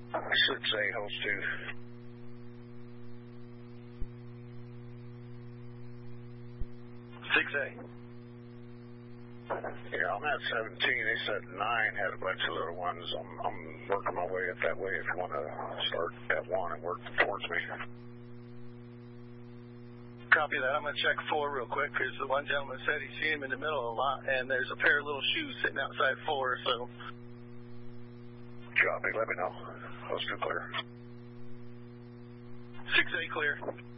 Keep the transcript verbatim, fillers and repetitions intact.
six A, host two. six A. Yeah, I'm at seventeen. They said nine had a bunch of little ones. I'm, I'm working my way up that way if you want to start at one and work towards me. Copy that. I'm going to check four real quick because the one gentleman said he's seen him in the middle a lot, and there's a pair of little shoes sitting outside four, so. Copy. Let me know. Host two clear. six A clear.